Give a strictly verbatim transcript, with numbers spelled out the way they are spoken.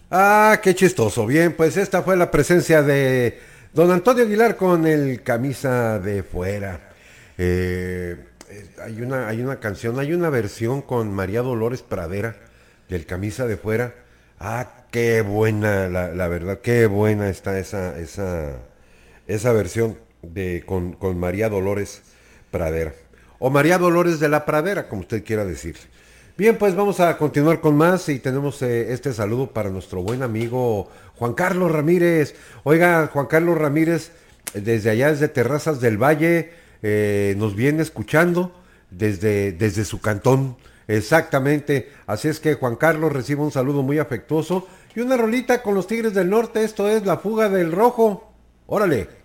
Ah, qué chistoso. Bien, pues esta fue la presencia de don Antonio Aguilar con el camisa de fuera. Eh, eh, hay una, hay una canción, hay una versión con María Dolores Pradera del camisa de fuera. Ah, qué buena, la, la verdad, qué buena está esa, esa, esa versión de con, con María Dolores Pradera. O María Dolores de la Pradera, como usted quiera decir. Bien, pues vamos a continuar con más y tenemos eh, este saludo para nuestro buen amigo Juan Carlos Ramírez. Oiga, Juan Carlos Ramírez, desde allá, desde Terrazas del Valle, eh, nos viene escuchando desde, desde su cantón. Exactamente. Así es que Juan Carlos recibe un saludo muy afectuoso y una rolita con los Tigres del Norte. Esto es La Fuga del Rojo. Órale.